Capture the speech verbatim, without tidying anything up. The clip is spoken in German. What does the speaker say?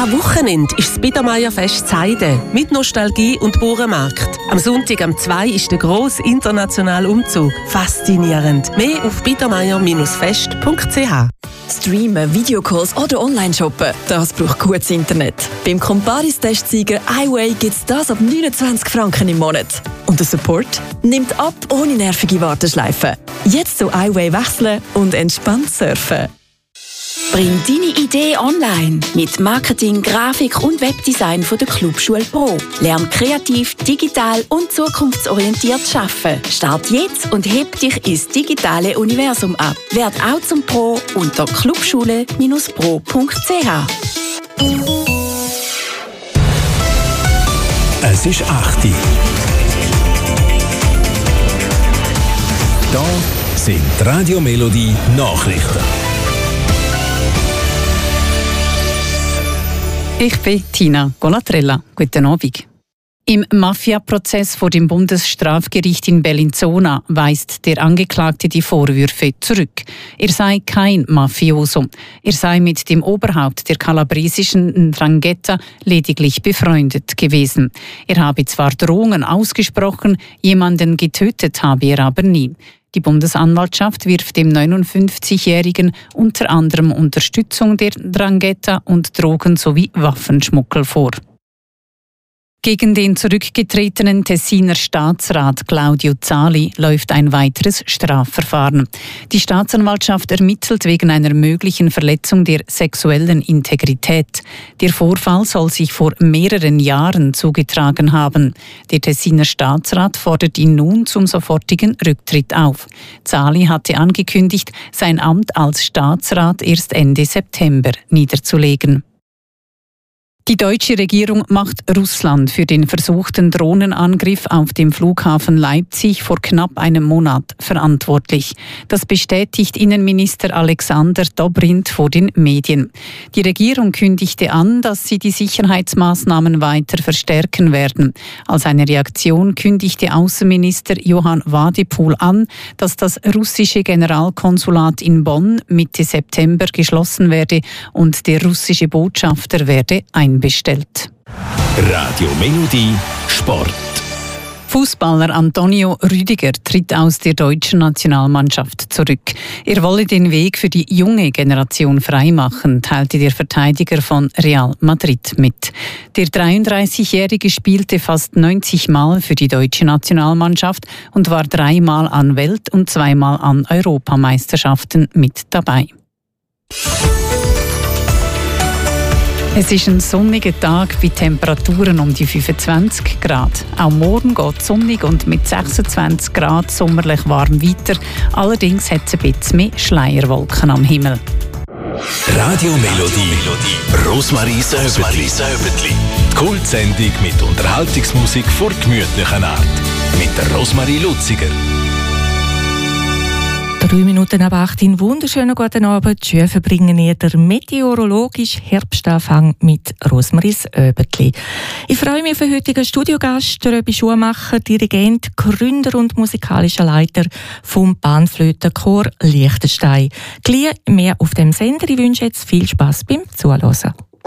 Wochenende ist das Biedermeierfest Seide mit Nostalgie und Bauernmarkt. Am Sonntag am zwei ist der grosse internationale Umzug. Faszinierend. Mehr auf biedermeier fest punkt c h. Streamen, Videocalls oder Online-Shoppen, das braucht gutes Internet. Beim Comparis-Testsieger iWay gibt es das ab neunundzwanzig Franken im Monat. Und der Support nimmt ab ohne nervige Warteschleifen. Jetzt zu iWay wechseln und entspannt surfen. Bring deine Idee online mit Marketing, Grafik und Webdesign von der Clubschule Pro. Lern kreativ, digital und zukunftsorientiert arbeiten. Start jetzt und heb dich ins digitale Universum ab. Werd auch zum Pro unter clubschule Bindestrich pro punkt c h. Es ist acht Uhr. Da sind die Radio Melodie Nachrichten. Ich bin Tina Golatrella. Guten Abend. Im Mafia-Prozess vor dem Bundesstrafgericht in Bellinzona weist der Angeklagte die Vorwürfe zurück. Er sei kein Mafioso. Er sei mit dem Oberhaupt der kalabresischen Ndrangheta lediglich befreundet gewesen. Er habe zwar Drohungen ausgesprochen, jemanden getötet habe er aber nie. Die Bundesanwaltschaft wirft dem neunundfünfzigjährigen unter anderem Unterstützung der Ndrangheta und Drogen- sowie Waffenschmuggel vor. Gegen den zurückgetretenen Tessiner Staatsrat Claudio Zali läuft ein weiteres Strafverfahren. Die Staatsanwaltschaft ermittelt wegen einer möglichen Verletzung der sexuellen Integrität. Der Vorfall soll sich vor mehreren Jahren zugetragen haben. Der Tessiner Staatsrat fordert ihn nun zum sofortigen Rücktritt auf. Zali hatte angekündigt, sein Amt als Staatsrat erst Ende September niederzulegen. Die deutsche Regierung macht Russland für den versuchten Drohnenangriff auf dem Flughafen Leipzig vor knapp einem Monat verantwortlich. Das bestätigt Innenminister Alexander Dobrindt vor den Medien. Die Regierung kündigte an, dass sie die Sicherheitsmaßnahmen weiter verstärken werden. Als eine Reaktion kündigte Außenminister Johann Wadephul an, dass das russische Generalkonsulat in Bonn Mitte September geschlossen werde und der russische Botschafter werde einbestellt. Radio Melodie Sport. Fußballer Antonio Rüdiger tritt aus der deutschen Nationalmannschaft zurück. Er wolle den Weg für die junge Generation freimachen, teilte der Verteidiger von Real Madrid mit. Der dreiunddreißigjährige spielte fast neunzig Mal für die deutsche Nationalmannschaft und war dreimal an Welt- und zweimal an Europameisterschaften mit dabei. Es ist ein sonniger Tag bei Temperaturen um die fünfundzwanzig Grad. Auch morgen geht es sonnig und mit sechsundzwanzig Grad sommerlich warm weiter. Allerdings hat es ein bisschen mehr Schleierwolken am Himmel. Radio Melodie Rosmarie Söbertli. Die Kultsendung mit Unterhaltungsmusik vor gemütlichen Art. Mit der Rosmarie Luziger. Drei Minuten ab acht, in wunderschönen guten Abend. Schön verbringen ihr der meteorologische Herbstanfang mit Rosmaries Öbertli. Ich freue mich auf den heutigen Studiogast, Röbi Schumacher, Dirigent, Gründer und musikalischer Leiter vom Panflötenchor Liechtenstein. Gleich mehr auf dem Sender. Ich wünsche jetzt viel Spass beim Zuhören.